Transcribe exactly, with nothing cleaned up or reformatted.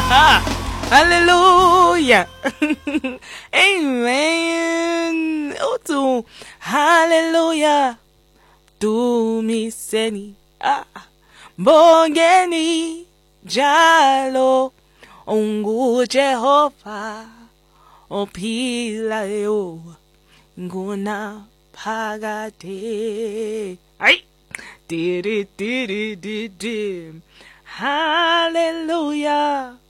Hallelujah. Amen. Utu. Hallelujah. Tumiseni. Ah. Bongeni. Jalo. Ungu Jehova. Ophilayo. Nguna phakade. Ay. Did it, did it, did it. Hallelujah.